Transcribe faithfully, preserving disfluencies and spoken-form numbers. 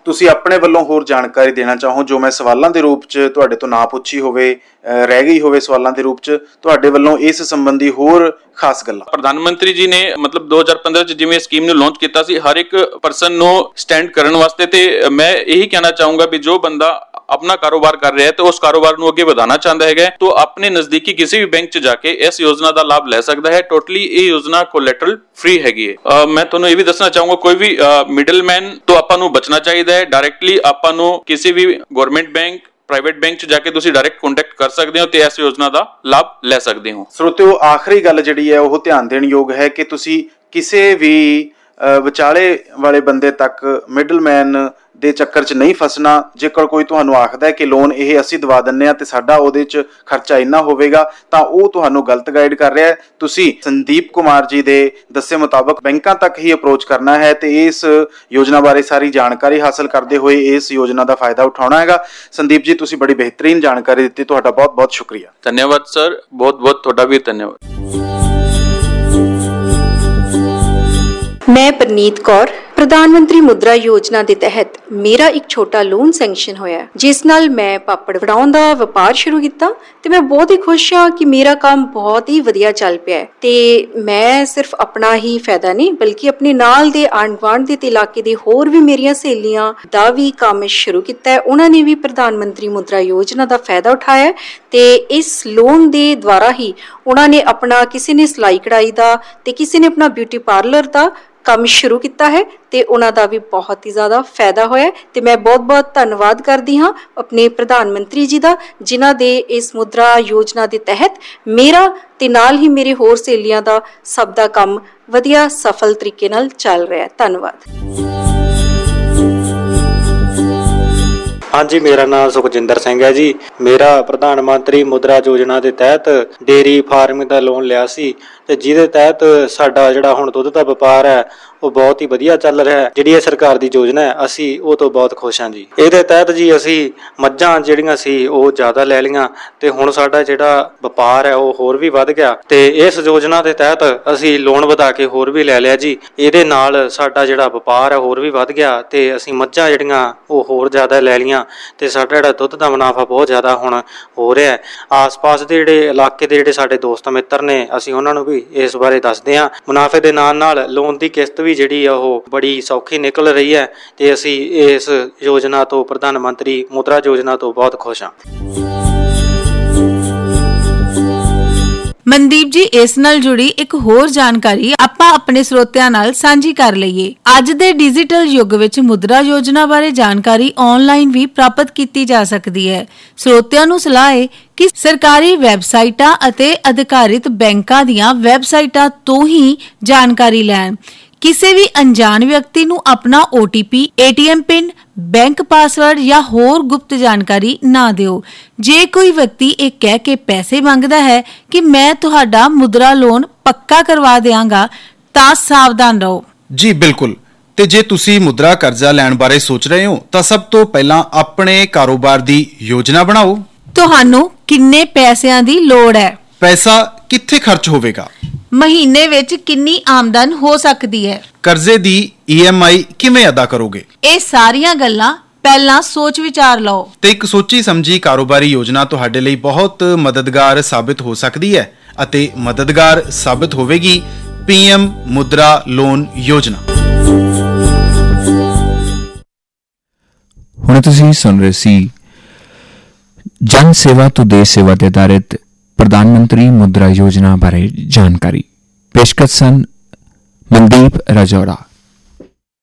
ਤੁਸੀਂ ਆਪਣੇ ਵੱਲੋਂ ਹੋਰ ਜਾਣਕਾਰੀ ਦੇਣਾ ਚਾਹੋ ਜੋ ਮੈਂ ਸਵਾਲਾਂ ਦੇ ਰੂਪ 'ਚ ਤੁਹਾਡੇ ਤੋਂ ਨਾ ਪੁੱਛੀ ਹੋਵੇ, ਰਹਿ ਗਈ ਹੋਵੇ ਸਵਾਲਾਂ ਦੇ ਰੂਪ 'ਚ, ਤੁਹਾਡੇ ਵੱਲੋਂ ਇਸ ਸੰਬੰਧੀ ਹੋਰ ਖਾਸ ਗੱਲਾਂ। ਪ੍ਰਧਾਨ ਮੰਤਰੀ ਜੀ ਨੇ ਮਤਲਬ ਦੋ ਹਜ਼ਾਰ ਪੰਦਰਾਂ 'ਚ ਜਿਵੇਂ ਸਕੀਮ ਨੂੰ ਲਾਂਚ ਕੀਤਾ ਸੀ ਹਰ ਇੱਕ ਪਰਸਨ ਨੂੰ ਸਟੈਂਡ ਕਰਨ ਵਾਸਤੇ, ਤੇ ਮੈਂ ਇਹੀ ਕਹਿਣਾ ਚਾਹੂੰਗਾ ਵੀ ਜੋ ਬੰਦਾ अपना कारोबार कर रहा है तो उस कारोबार ਨੂੰ ਅੱਗੇ ਵਧਾਉਣਾ ਚਾਹੁੰਦਾ ਹੈਗਾ तो अपने नजदीकी किसी भी बैंक 'ਚ ਜਾ ਕੇ ਇਸ ਯੋਜਨਾ ਦਾ ਲਾਭ ਲੈ ਸਕਦਾ ਹੈ। ਟੋਟਲੀ ਇਹ ਯੋਜਨਾ ਕੋਲੈਟਰਲ ਫ੍ਰੀ ਹੈਗੀ ਹੈ। ਮੈਂ ਤੁਹਾਨੂੰ ਇਹ ਵੀ ਦੱਸਣਾ ਚਾਹੂੰਗਾ ਕੋਈ ਵੀ ਮਿਡਲਮੈਨ ਤੋਂ ਆਪਾਂ ਨੂੰ ਬਚਣਾ ਚਾਹੀਦਾ ਹੈ। ਡਾਇਰੈਕਟਲੀ ਆਪਾਂ ਨੂੰ ਕਿਸੇ ਵੀ ਗਵਰਨਮੈਂਟ ਬੈਂਕ, ਪ੍ਰਾਈਵੇਟ ਬੈਂਕ 'ਚ ਜਾ ਕੇ ਤੁਸੀਂ ਡਾਇਰੈਕਟ ਕੰਟੈਕਟ ਕਰ ਸਕਦੇ ਹੋ ਤੇ ਇਸ ਯੋਜਨਾ ਦਾ ਲਾਭ ਲੈ ਸਕਦੇ ਹੋ। ਸਰੋਤਿਓ, ਆਖਰੀ ਗੱਲ ਜਿਹੜੀ ਹੈ ਉਹ ਧਿਆਨ ਦੇਣ ਯੋਗ ਹੈ ਕਿ ਤੁਸੀਂ ਕਿਸੇ ਵੀ ਵਿਚਾਲੇ ਵਾਲੇ ਬੰਦੇ ਤੱਕ ਮਿਡਲਮੈਨ ਦੇ ਚੱਕਰ 'ਚ ਨਹੀਂ ਫਸਣਾ। ਜੇਕਰ ਕੋਈ ਤੁਹਾਨੂੰ ਆਖਦਾ ਹੈ ਕਿ ਲੋਨ ਇਹ ਅਸੀਂ ਦਵਾ ਦਿੰਦੇ ਹਾਂ ਤੇ ਸਾਡਾ ਉਹਦੇ 'ਚ ਖਰਚਾ ਇੰਨਾ ਹੋਵੇਗਾ ਤਾਂ ਉਹ ਤੁਹਾਨੂੰ ਗਲਤ ਗਾਈਡ ਕਰ ਰਿਹਾ ਹੈ। ਤੁਸੀਂ ਸੰਦੀਪ ਕੁਮਾਰ ਜੀ ਦੇ ਦੱਸੇ ਮੁਤਾਬਕ ਬੈਂਕਾਂ ਤੱਕ ਹੀ ਅਪਰੋਚ ਕਰਨਾ ਹੈ ਤੇ ਇਸ ਯੋਜਨਾ ਬਾਰੇ ਸਾਰੀ ਜਾਣਕਾਰੀ ਹਾਸਲ ਕਰਦੇ ਹੋਏ ਇਸ ਯੋਜਨਾ ਦਾ ਫਾਇਦਾ ਉਠਾਉਣਾ ਹੈਗਾ। ਸੰਦੀਪ ਜੀ, ਤੁਸੀਂ ਬੜੀ ਬਿਹਤਰੀਨ ਜਾਣਕਾਰੀ ਦਿੱਤੀ, ਤੁਹਾਡਾ ਬਹੁਤ ਬਹੁਤ ਸ਼ੁਕਰੀਆ। ਧੰਨਵਾਦ ਸਰ, ਬਹੁਤ ਬਹੁਤ ਤੁਹਾਡਾ ਵੀ ਧੰਨਵਾਦ। मैं परनीत कौर, ਪ੍ਰਧਾਨ ਮੰਤਰੀ ਮੁਦਰਾ ਯੋਜਨਾ ਦੇ ਤਹਿਤ ਮੇਰਾ ਇੱਕ ਛੋਟਾ ਲੋਨ ਸੈਂਕਸ਼ਨ ਹੋਇਆ ਜਿਸ ਨਾਲ ਮੈਂ ਪਾਪੜ ਬਣਾਉਣ ਦਾ ਵਪਾਰ ਸ਼ੁਰੂ ਕੀਤਾ ਤੇ ਮੈਂ ਬਹੁਤ ਹੀ ਖੁਸ਼ ਹਾਂ ਕਿ ਮੇਰਾ ਕੰਮ ਬਹੁਤ ਹੀ ਵਧੀਆ ਚੱਲ ਪਿਆ ਹੈ ਤੇ ਮੈਂ ਸਿਰਫ ਆਪਣਾ ਹੀ ਫਾਇਦਾ ਨਹੀਂ ਬਲਕਿ ਆਪਣੇ ਨਾਲ ਦੇ ਆਂਢ ਗੁਆਂਢ ਦੇ ਤੇ ਇਲਾਕੇ ਦੇ ਹੋਰ ਵੀ ਮੇਰੀਆਂ ਸਹੇਲੀਆਂ ਦਾ ਵੀ ਕੰਮ ਸ਼ੁਰੂ ਕੀਤਾ ਹੈ। ਉਹਨਾਂ ਨੇ ਵੀ ਪ੍ਰਧਾਨ ਮੰਤਰੀ ਮੁਦਰਾ ਯੋਜਨਾ ਦਾ ਫਾਇਦਾ ਉਠਾਇਆ ਤੇ ਇਸ ਲੋਨ ਦੇ ਦੁਆਰਾ ਹੀ ਉਹਨਾਂ ਨੇ ਆਪਣਾ, ਕਿਸੇ ਨੇ ਸਿਲਾਈ ਕਢਾਈ ਦਾ ਤੇ ਕਿਸੇ ਨੇ ਆਪਣਾ ਬਿਊਟੀ ਪਾਰਲਰ ਦਾ ਕੰਮ ਸ਼ੁਰੂ ਕੀਤਾ ਹੈ ਤੇ ਉਹਨਾਂ ਦਾ ਵੀ ਬਹੁਤ ਹੀ ਜ਼ਿਆਦਾ ਫਾਇਦਾ ਹੋਇਆ ਤੇ ਮੈਂ ਬਹੁਤ-ਬਹੁਤ ਧੰਨਵਾਦ ਕਰਦੀ ਹਾਂ ਆਪਣੇ ਪ੍ਰਧਾਨ ਮੰਤਰੀ ਜੀ ਦਾ, ਜਿਨ੍ਹਾਂ ਦੇ ਇਸ ਮੁਦਰਾ ਯੋਜਨਾ ਦੇ ਤਹਿਤ ਮੇਰਾ ਤੇ ਨਾਲ ਹੀ ਮੇਰੇ ਹੋਰ ਸਹੇਲੀਆਂ ਦਾ ਸਭ ਦਾ ਕੰਮ ਵਧੀਆ ਸਫਲ ਤਰੀਕੇ ਨਾਲ ਚੱਲ ਰਿਹਾ ਹੈ। ਧੰਨਵਾਦ। ਹਾਂਜੀ, ਮੇਰਾ ਨਾਮ ਸੁਖਜਿੰਦਰ ਸਿੰਘ ਹੈ ਜੀ। ਮੇਰਾ ਪ੍ਰਧਾਨ ਮੰਤਰੀ ਮੁਦਰਾ ਯੋਜਨਾ ਦੇ ਤਹਿਤ ਡੇਰੀ ਫਾਰਮਿੰਗ ਦਾ ਲੋਨ ਲਿਆ ਸੀ ਤੇ ਜਿਹਦੇ ਤਹਿਤ ਸਾਡਾ ਜਿਹੜਾ ਹੁਣ ਦੁੱਧ ਦਾ ਵਪਾਰ ਹੈ ਉਹ ਬਹੁਤ ਹੀ ਵਧੀਆ ਚੱਲ ਰਿਹਾ ਹੈ। ਜਿਹੜੀ ਇਹ ਸਰਕਾਰ ਦੀ ਯੋਜਨਾ ਹੈ ਅਸੀਂ ਉਹ ਤੋਂ ਬਹੁਤ ਖੁਸ਼ ਹਾਂ ਜੀ। ਇਹਦੇ ਤਹਿਤ ਜੀ ਅਸੀਂ ਮੱਝਾਂ ਜਿਹੜੀਆਂ ਸੀ ਉਹ ਜ਼ਿਆਦਾ ਲੈ ਲਈਆਂ ਤੇ ਹੁਣ ਸਾਡਾ ਜਿਹੜਾ ਵਪਾਰ ਹੈ ਉਹ ਹੋਰ ਵੀ ਵੱਧ ਗਿਆ ਤੇ ਇਸ ਯੋਜਨਾ ਦੇ ਤਹਿਤ ਅਸੀਂ ਲੋਨ ਵਧਾ ਕੇ ਹੋਰ ਵੀ ਲੈ ਲਿਆ ਜੀ। ਇਹਦੇ ਨਾਲ ਸਾਡਾ ਜਿਹੜਾ ਵਪਾਰ ਹੈ ਹੋਰ ਵੀ ਵੱਧ ਗਿਆ ਤੇ ਅਸੀਂ ਮੱਝਾਂ ਜਿਹੜੀਆਂ ਉਹ ਹੋਰ ਜ਼ਿਆਦਾ ਲੈ ਲਈਆਂ ਤੇ ਸਾਡਾ ਜਿਹੜਾ ਦੁੱਧ ਦਾ ਮੁਨਾਫਾ ਬਹੁਤ ਜ਼ਿਆਦਾ ਹੁਣ ਹੋ ਰਿਹਾ ਹੈ। ਆਸ-ਪਾਸ ਦੇ ਜਿਹੜੇ ਇਲਾਕੇ ਦੇ ਜਿਹੜੇ ਸਾਡੇ ਦੋਸਤ ਮਿੱਤਰ ਨੇ ਅਸੀਂ ਉਹਨਾਂ ਨੂੰ ਵੀ ਇਸ ਬਾਰੇ ਦੱਸਦੇ ਹਾਂ। ਮੁਨਾਫੇ ਦੇ ਨਾਲ ਨਾਲ ਲੋਨ ਦੀ ਕਿਸ਼ਤ ਵੀ ਜਿਹੜੀ ਆ ਉਹ ਬੜੀ ਸੌਖੀ ਨਿਕਲ ਰਹੀ ਹੈ ਤੇ ਅਸੀਂ ਇਸ ਯੋਜਨਾ ਤੋਂ, ਪ੍ਰਧਾਨ ਮੰਤਰੀ ਮੁਦਰਾ ਯੋਜਨਾ ਤੋਂ ਬਹੁਤ ਖੁਸ਼ ਹਾਂ। ਮਨਦੀਪ ਜੀ, ਇਸ ਨਾਲ ਜੁੜੀ ਇੱਕ ਹੋਰ ਜਾਣਕਾਰੀ ਆਪਾਂ ਆਪਣੇ ਸਰੋਤਿਆਂ ਨਾਲ ਸਾਂਝੀ ਕਰ ਲਈਏ। ਅੱਜ ਦੇ ਡਿਜੀਟਲ ਯੁੱਗ ਵਿੱਚ ਮੁਦਰਾ ਯੋਜਨਾ ਬਾਰੇ ਜਾਣਕਾਰੀ ਆਨਲਾਈਨ ਵੀ ਪ੍ਰਾਪਤ ਕੀਤੀ ਜਾ ਸਕਦੀ ਹੈ। ਸਰੋਤਿਆਂ ਨੂੰ ਸਲਾਹ ਹੈ ਕਿ ਸਰਕਾਰੀ ਵੈਬਸਾਈਟਾਂ ਅਤੇ ਅਧਿਕਾਰਿਤ ਬੈਂਕਾਂ ਦੀਆਂ ਵੈਬਸਾਈਟਾਂ ਤੋਂ ਹੀ ਜਾਣਕਾਰੀ ਲੈਣ। ਕਿਸੇ ਵੀ ਅਣਜਾਣ ਵਿਅਕਤੀ ਨੂੰ ਆਪਣਾ O T P, A T M pin, bank password ਜਾਂ ਹੋਰ ਗੁਪਤ ਜਾਣਕਾਰੀ ਨਾ ਦਿਓ। ਜੇ ਕੋਈ ਵਿਅਕਤੀ ਇਹ ਕਹਿ ਕੇ ਪੈਸੇ ਮੰਗਦਾ ਹੈ ਕਿ ਮੈਂ ਤੁਹਾਡਾ ਮੁਦਰਾ ਲੋਨ ਪੱਕਾ ਕਰਵਾ ਦਿਆਂਗਾ ਤਾਂ ਸਾਵਧਾਨ ਰਹੋ। ਜੀ ਬਿਲਕੁਲ। ਤੇ ਜੇ ਤੁਸੀਂ ਮੁਦਰਾ ਕਰਜ਼ਾ ਲੈਣ ਬਾਰੇ ਸੋਚ ਰਹੇ ਹੋ ਤਾਂ ਸਭ ਤੋਂ ਪਹਿਲਾਂ ਆਪਣੇ ਕਾਰੋਬਾਰ ਦੀ ਯੋਜਨਾ ਬਣਾਓ। ਤੁਹਾਨੂੰ ਕਿੰਨੇ ਪੈਸਿਆਂ ਦੀ ਲੋੜ ਹੈ? ਪੈਸਾ ਕਿੱਥੇ ਖਰਚ ਹੋਵੇਗਾ? ਮਹੀਨੇ ਵਿੱਚ ਕਿੰਨੀ ਆਮਦਨ ਹੋ ਸਕਦੀ ਹੈ? ਕਰਜ਼ੇ ਦੀ ਈ ਐਮ ਆਈ ਕਿਵੇਂ ਅਦਾ ਕਰੋਗੇ? ਇਹ ਸਾਰੀਆਂ ਗੱਲਾਂ ਪਹਿਲਾਂ ਸੋਚ ਵਿਚਾਰ ਲਓ ਤੇ ਇੱਕ ਸੋਚੀ ਸਮਝੀ ਕਾਰੋਬਾਰੀ ਯੋਜਨਾ ਤੁਹਾਡੇ ਲਈ ਬਹੁਤ ਮਦਦਗਾਰ ਸਾਬਿਤ ਹੋ ਸਕਦੀ ਹੈ ਅਤੇ ਮਦਦਗਾਰ ਸਾਬਿਤ ਹੋਵੇਗੀ ਪੀ ਐਮ ਮੁਦਰਾ ਲੋਨ ਯੋਜਨਾ। ਹੁਣ ਤੁਸੀਂ ਸੁਣ ਰਹੇ ਸੀ ਜਨ ਸੇਵਾ ਤੋਂ ਦੇਸ਼ ਸੇਵਾ ਤੇ ਆਧਾਰਿਤ ਪ੍ਰਧਾਨ ਮੰਤਰੀ ਮੁਦਰਾ ਯੋਜਨਾ ਬਾਰੇ ਜਾਣਕਾਰੀ। ਪੇਸ਼ਕਸ਼ ਸਨ ਮਨਦੀਪ ਰਾਜੌੜਾ।